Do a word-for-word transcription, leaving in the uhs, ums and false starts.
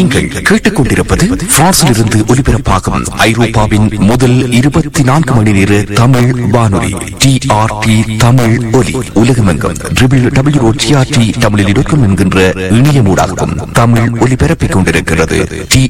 நீங்கள் கேட்டுக்கொண்டிருப்பது பிரான்சிலிருந்து ஒலிபரப்பாகும் ஐரோப்பாவின் முதல் இருபத்தி நான்கு மணி நேர தமிழ் வானொலி டி ஆர் டி தமிழ் ஒலி. உலகமெங்கும் W W dot D R D தமிழில் இருக்கும் என்கின்ற இணையமூடாகவும் தமிழ் ஒலிபரப்பிக் கொண்டிருக்கிறது. டி